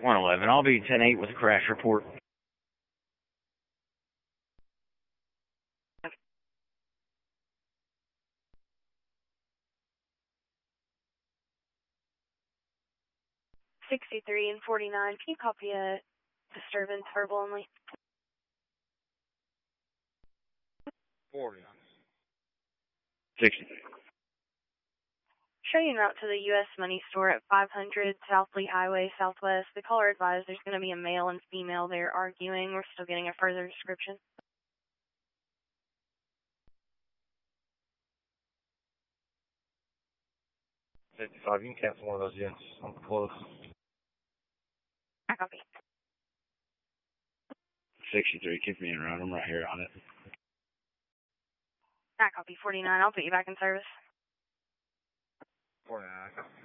111. I'll be 10-8 with a crash report. $63 and $49. Can you copy a disturbance verbal only? 49. 63. Showing route to the U.S. Money Store at 500 South Lee Highway, Southwest. The caller advised there's going to be a male and female there arguing. We're still getting a further description. 55, you can cancel one of those units. I'm close. I copy. 63, keep me around. I'm right here on it. I copy. 49. I'll put you back in service. 49.